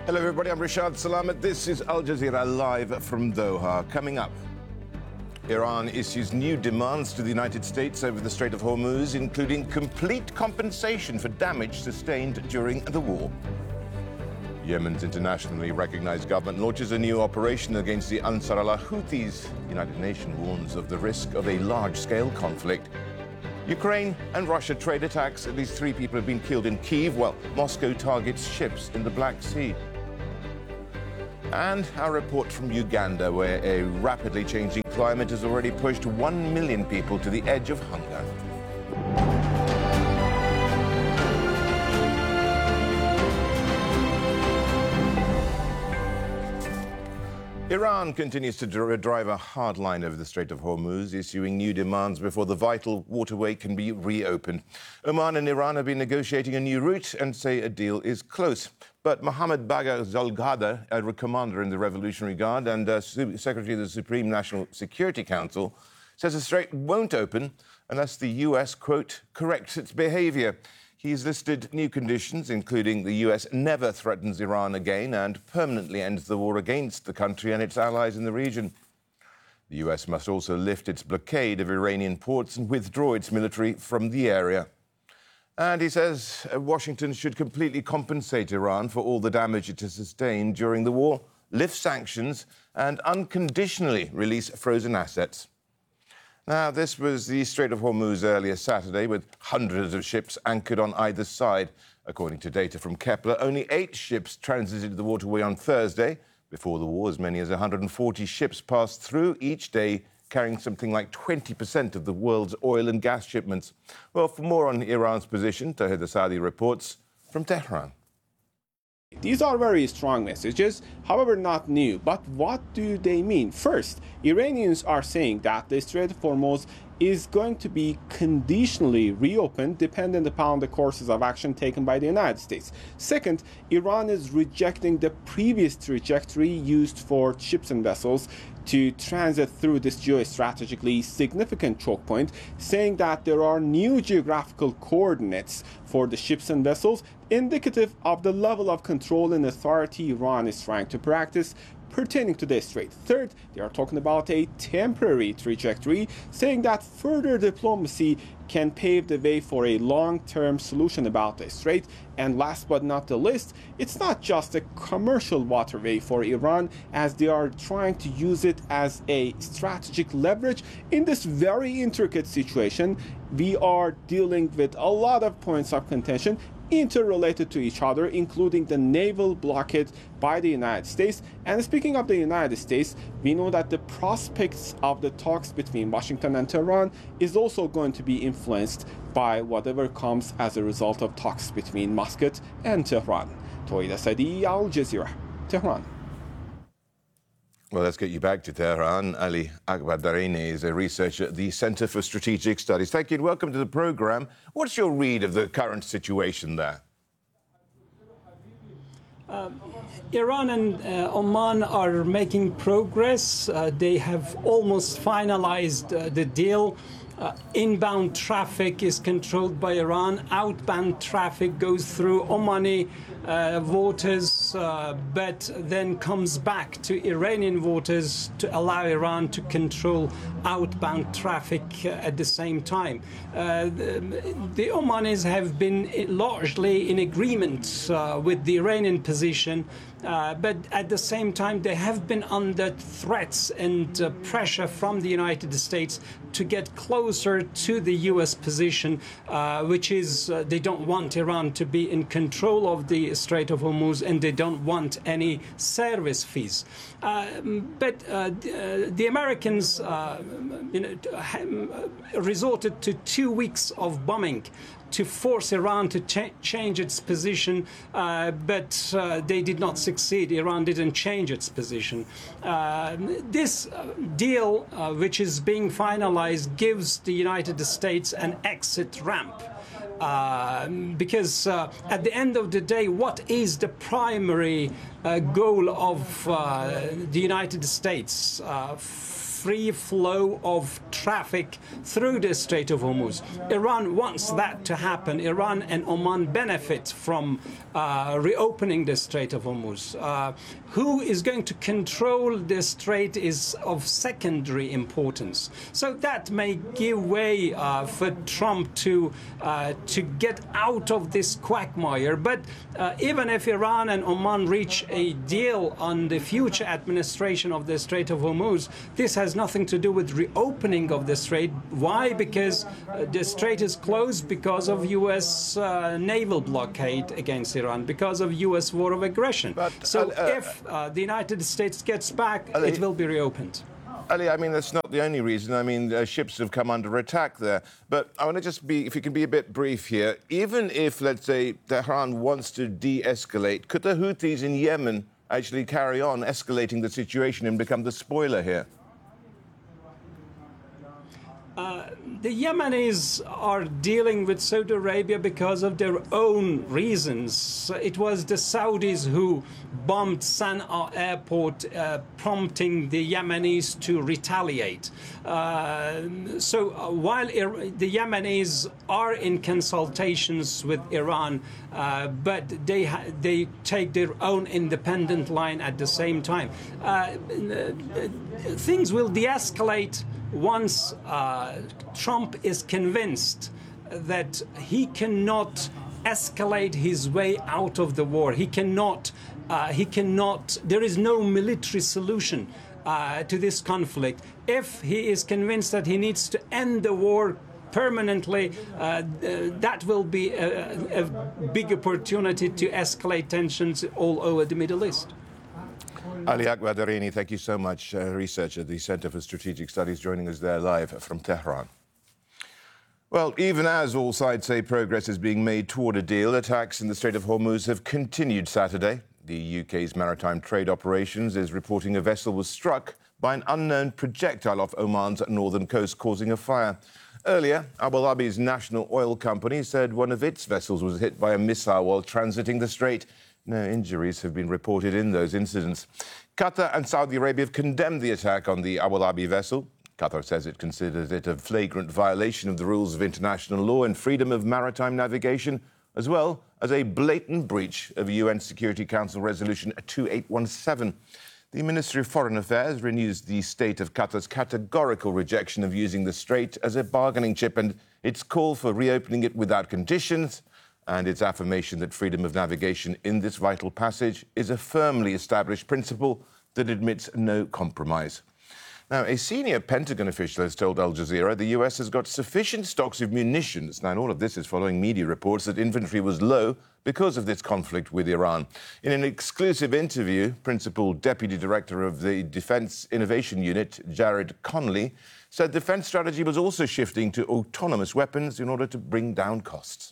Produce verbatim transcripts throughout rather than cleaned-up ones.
Hello everybody, I'm Rashad Salamat. This is Al Jazeera live from Doha. Coming up, Iran issues new demands to the United States over the Strait of Hormuz, including complete compensation for damage sustained during the war. Yemen's internationally recognized government launches a new operation against the Ansar Allah Houthis. The United Nations warns of the risk of a large-scale conflict. Ukraine and Russia trade attacks. At least three people have been killed in Kyiv, while Moscow targets ships in the Black Sea. And our report from Uganda, where a rapidly changing climate has already pushed one million people to the edge of hunger. Iran continues to drive a hard line over the Strait of Hormuz, issuing new demands before the vital waterway can be reopened. Oman and Iran have been negotiating a new route and say a deal is close. But Mohammad Bagher Zolghadeh, a commander in the Revolutionary Guard and uh, Secretary of the Supreme National Security Council, says the strait won't open unless the U S, quote, corrects its behavior. He's listed new conditions, including the U S never threatens Iran again and permanently ends the war against the country and its allies in the region. The U S must also lift its blockade of Iranian ports and withdraw its military from the area. And he says Washington should completely compensate Iran for all the damage it has sustained during the war, lift sanctions, and unconditionally release frozen assets. Now, this was the Strait of Hormuz earlier Saturday, with hundreds of ships anchored on either side. According to data from Kepler, only eight ships transited the waterway on Thursday. Before the war, as many as one hundred forty ships passed through each day, carrying something like twenty percent of the world's oil and gas shipments. Well, for more on Iran's position, Tahir Asadi reports from Tehran. These are very strong messages, however not new. But what do they mean? First, Iranians are saying that the Strait of Hormuz is going to be conditionally reopened dependent upon the courses of action taken by the United States. Second, Iran is rejecting the previous trajectory used for ships and vessels to transit through this geostrategically significant choke point, saying that there are new geographical coordinates for the ships and vessels, indicative of the level of control and authority Iran is trying to practice pertaining to this strait. Third, they are talking about a temporary trajectory, saying that further diplomacy can pave the way for a long-term solution about the strait. And last but not the least, it's not just a commercial waterway for Iran, as they are trying to use it as a strategic leverage. In this very intricate situation, we are dealing with a lot of points of contention interrelated to each other, including the naval blockade by the United States. And speaking of the United States, we know that the prospects of the talks between Washington and Tehran is also going to be influenced by whatever comes as a result of talks between Muscat and Tehran. Tahir Asadi, Al Jazeera, Tehran. Well, let's get you back to Tehran. Ali Akbardareni is a researcher at the Center for Strategic Studies. Thank you and welcome to the program. What's your read of the current situation there? Uh, Iran and uh, Oman are making progress. Uh, they have almost finalized uh, the deal. Uh, inbound traffic is controlled by Iran. Outbound traffic goes through Omani uh, waters, uh, but then comes back to Iranian waters to allow Iran to control outbound traffic uh, at the same time. Uh, the, the Omanis have been largely in agreement uh, with the Iranian position. Uh, but at the same time, they have been under threats and uh, pressure from the United States to get closer to the U S position, uh, which is uh, they don't want Iran to be in control of the Strait of Hormuz, and they don't want any service fees. Uh, but uh, the, uh, the Americans uh, you know, resorted to two weeks of bombing to force Iran to ch change its position, uh, but uh, they did not succeed. Iran didn't change its position. Uh, this uh, deal, uh, which is being finalized, gives the United States an exit ramp. Uh, because uh, at the end of the day, what is the primary uh, goal of uh, the United States? Uh, free flow of traffic through the Strait of Hormuz. Iran wants that to happen. Iran and Oman benefit from uh, reopening the Strait of Hormuz. Uh, who is going to control the strait is of secondary importance. So that may give way uh, for Trump to uh, to get out of this quagmire. But uh, even if Iran and Oman reach a deal on the future administration of the Strait of Hormuz, this has nothing to do with reopening of the strait. Why? Because uh, the strait is closed because of U S uh, naval blockade against Iran, because of U S war of aggression. But, so uh, uh, if uh, the United States gets back, Ali, it will be reopened. Ali, I mean, that's not the only reason. I mean, uh, ships have come under attack there. But I want to just be, if you can be a bit brief here, even if, let's say, Tehran wants to de-escalate, could the Houthis in Yemen actually carry on escalating the situation and become the spoiler here? Uh, the Yemenis are dealing with Saudi Arabia because of their own reasons. It was the Saudis who bombed Sana'a airport, uh, prompting the Yemenis to retaliate. Uh, so uh, while Ir- the Yemenis are in consultations with Iran, uh, but they ha- they take their own independent line at the same time. Uh, things will de-escalate once uh, Trump is convinced that he cannot escalate his way out of the war. He cannot, uh, he cannot, there is no military solution uh, to this conflict. If he is convinced that he needs to end the war permanently, uh, that will be a, a big opportunity to escalate tensions all over the Middle East. Ali Akbar Darini, thank you so much, uh, researcher at the Center for Strategic Studies, joining us there live from Tehran. Well, even as all sides say progress is being made toward a deal, attacks in the Strait of Hormuz have continued Saturday. The U K's Maritime Trade Operations is reporting a vessel was struck by an unknown projectile off Oman's northern coast, causing a fire. Earlier, Abu Dhabi's national oil company said one of its vessels was hit by a missile while transiting the strait. No injuries have been reported in those incidents. Qatar and Saudi Arabia have condemned the attack on the Abu Dhabi vessel. Qatar says it considers it a flagrant violation of the rules of international law and freedom of maritime navigation, as well as a blatant breach of U N Security Council Resolution two eight one seven. The Ministry of Foreign Affairs renews the state of Qatar's categorical rejection of using the strait as a bargaining chip and its call for reopening it without conditions, and its affirmation that freedom of navigation in this vital passage is a firmly established principle that admits no compromise. Now, a senior Pentagon official has told Al Jazeera the U S has got sufficient stocks of munitions. Now, and all of this is following media reports that inventory was low because of this conflict with Iran. In an exclusive interview, Principal Deputy Director of the Defense Innovation Unit, Jared Conley, said defense strategy was also shifting to autonomous weapons in order to bring down costs.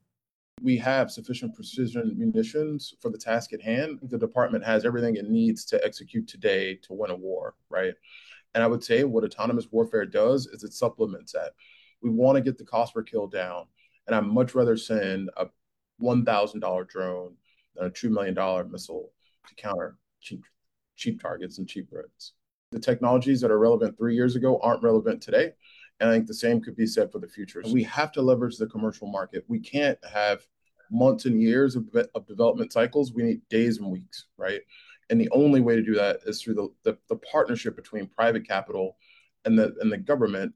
We have sufficient precision munitions for the task at hand. The department has everything it needs to execute today to win a war, right? And I would say what autonomous warfare does is it supplements that. We want to get the cost per kill down. And I'd much rather send a one thousand dollars drone than a two million dollars missile to counter cheap, cheap targets and cheap threats. The technologies that are relevant three years ago aren't relevant today. And I think the same could be said for the future. We have to leverage the commercial market. We can't have months and years of, of development cycles. We need days and weeks, right? And the only way to do that is through the, the, the partnership between private capital and the, and the government.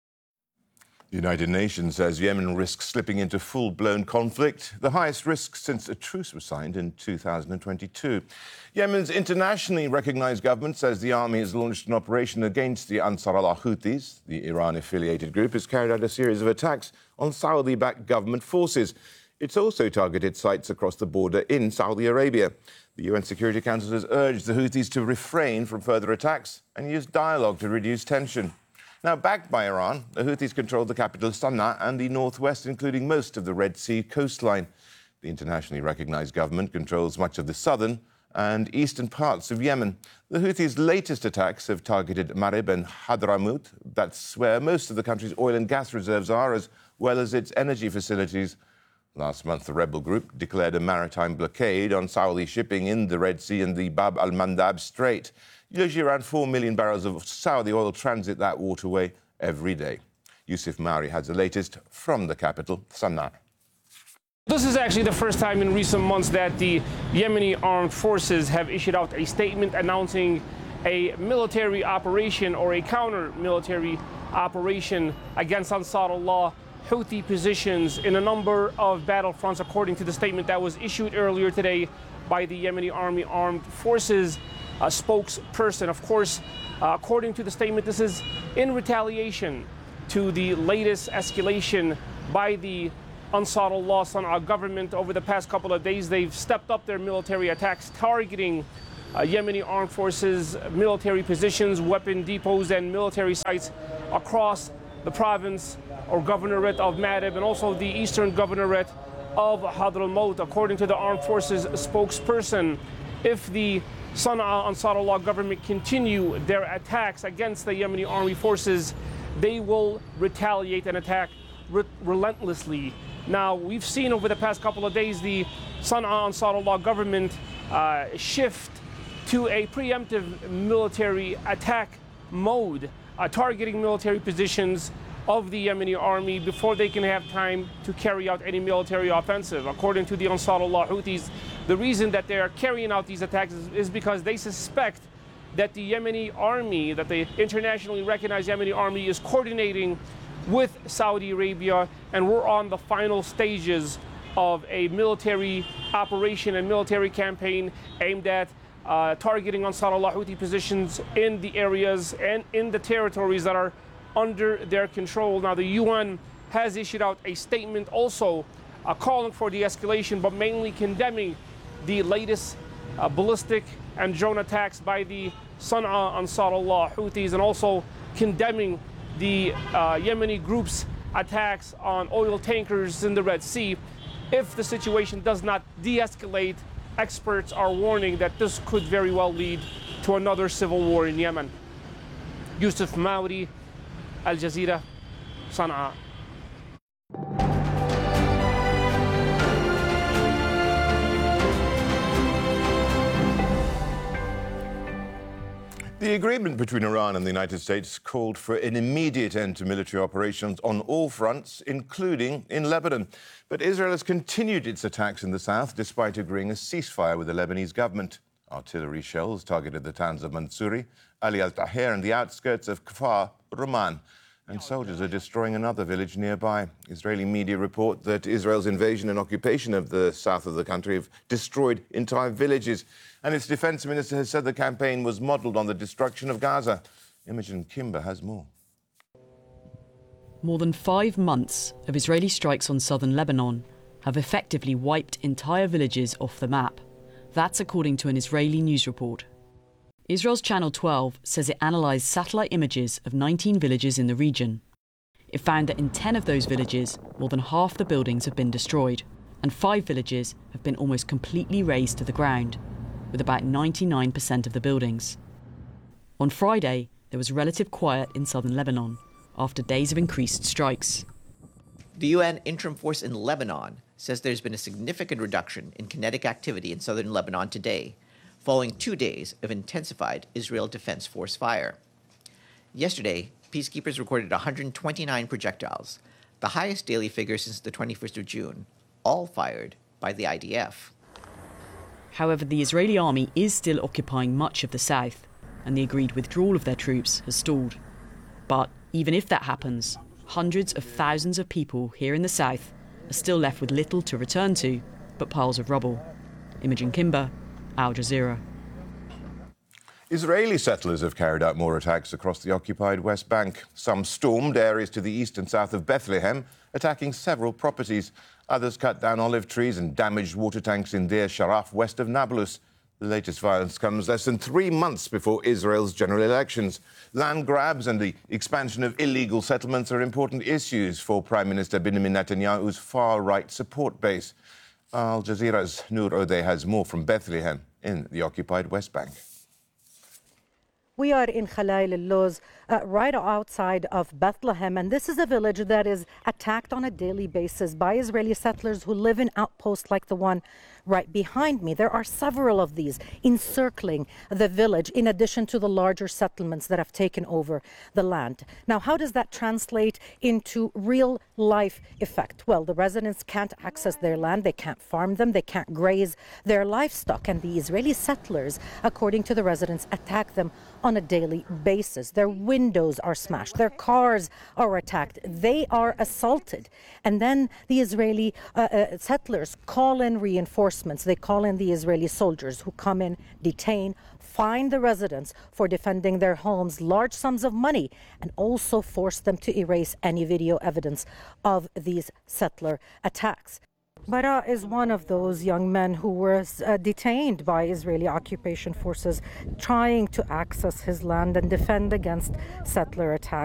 The United Nations says Yemen risks slipping into full-blown conflict, the highest risk since a truce was signed in two thousand twenty-two. Yemen's internationally recognized government says the army has launched an operation against the Ansar Allah Houthis. The Iran-affiliated group has carried out a series of attacks on Saudi-backed government forces. It's also targeted sites across the border in Saudi Arabia. The U N Security Council has urged the Houthis to refrain from further attacks and use dialogue to reduce tension. Now, backed by Iran, the Houthis control the capital Sana'a and the northwest, including most of the Red Sea coastline. The internationally recognized government controls much of the southern and eastern parts of Yemen. The Houthis' latest attacks have targeted Marib and Hadramaut. That's where most of the country's oil and gas reserves are, as well as its energy facilities. Last month, the rebel group declared a maritime blockade on Saudi shipping in the Red Sea and the Bab al-Mandab Strait. Usually around four million barrels of Saudi oil transit that waterway every day. Yusuf Mauri has the latest from the capital, Sana'a. This is actually the first time in recent months that the Yemeni armed forces have issued out a statement announcing a military operation or a counter-military operation against Ansarullah Houthi positions in a number of battlefronts, according to the statement that was issued earlier today by the Yemeni Army Armed Forces uh, spokesperson. Of course, uh, according to the statement, this is in retaliation to the latest escalation by the Ansarullah Sana'a government. Over the past couple of days, they've stepped up their military attacks, targeting uh, Yemeni armed forces, military positions, weapon depots, and military sites across the province or governorate of Ma'rib and also the eastern governorate of Hadramaut. According to the armed forces spokesperson, if the Sana'a Ansarullah government continue their attacks against the Yemeni army forces, they will retaliate and attack re relentlessly. Now, we've seen over the past couple of days the Sana'a Ansarullah government uh, shift to a preemptive military attack mode, uh, targeting military positions of the Yemeni army before they can have time to carry out any military offensive. According to the Ansarullah Houthis, the reason that they are carrying out these attacks is, is because they suspect that the Yemeni army, that the internationally recognized Yemeni army is coordinating with Saudi Arabia, and we're on the final stages of a military operation and military campaign aimed at uh, targeting Ansarullah Houthi positions in the areas and in the territories that are under their control. Now, the U N has issued out a statement also uh, calling for de-escalation, but mainly condemning the latest uh, ballistic and drone attacks by the Sana'a Ansarullah Houthis, and also condemning the uh, Yemeni group's attacks on oil tankers in the Red Sea. If the situation does not de-escalate, experts are warning that this could very well lead to another civil war in Yemen. Yusuf Mauri, Al Jazeera, Sana'a. The agreement between Iran and the United States called for an immediate end to military operations on all fronts, including in Lebanon. But Israel has continued its attacks in the south despite agreeing a ceasefire with the Lebanese government. Artillery shells targeted the towns of Mansouri, Ali al-Tahir and the outskirts of Kfar Roman. And soldiers are destroying another village nearby. Israeli media report that Israel's invasion and occupation of the south of the country have destroyed entire villages. And its defense minister has said the campaign was modeled on the destruction of Gaza. Imogen Kimber has more. More than five months of Israeli strikes on southern Lebanon have effectively wiped entire villages off the map. That's according to an Israeli news report. Israel's Channel twelve says it analysed satellite images of nineteen villages in the region. It found that in ten of those villages, more than half the buildings have been destroyed, and five villages have been almost completely razed to the ground, with about ninety-nine percent of the buildings. On Friday, there was relative quiet in southern Lebanon after days of increased strikes. The U N Interim Force in Lebanon says there's been a significant reduction in kinetic activity in southern Lebanon today, following two days of intensified Israel Defense Force fire. Yesterday, peacekeepers recorded one hundred twenty-nine projectiles, the highest daily figure since the twenty-first of June, all fired by the I D F. However, the Israeli army is still occupying much of the south, and the agreed withdrawal of their troops has stalled. But even if that happens, hundreds of thousands of people here in the south are still left with little to return to but piles of rubble. Imogen Kimber, Al Jazeera. Israeli settlers have carried out more attacks across the occupied West Bank. Some stormed areas to the east and south of Bethlehem, attacking several properties. Others cut down olive trees and damaged water tanks in Deir Sharaf, west of Nablus. The latest violence comes less than three months before Israel's general elections. Land grabs and the expansion of illegal settlements are important issues for Prime Minister Benjamin Netanyahu's far-right support base. Al Jazeera's Noor Odeh has more from Bethlehem in the occupied West Bank. We are in Khalail al-Lawz, uh, right outside of Bethlehem, and this is a village that is attacked on a daily basis by Israeli settlers who live in outposts like the one right behind me. There are several of these encircling the village, in addition to the larger settlements that have taken over the land. Now, how does that translate into real life effect? Well, the residents can't access their land, they can't farm them, they can't graze their livestock, and the Israeli settlers, according to the residents, attack them on a daily basis. Their windows are smashed, their cars are attacked, they are assaulted. And then the Israeli uh, uh, settlers call in reinforcements. They call in the Israeli soldiers who come in, detain, fine the residents for defending their homes large sums of money, and also force them to erase any video evidence of these settler attacks. Bara is one of those young men who was uh, detained by Israeli occupation forces trying to access his land and defend against settler attacks.